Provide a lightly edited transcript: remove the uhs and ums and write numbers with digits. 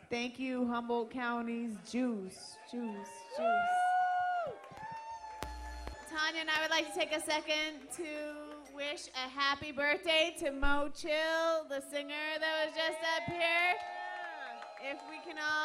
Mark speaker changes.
Speaker 1: Thank you, Humboldt County's Juice.
Speaker 2: Tanya and I would like to take a second to wish a happy birthday to Mo Chill, the singer that was just up here. If we can all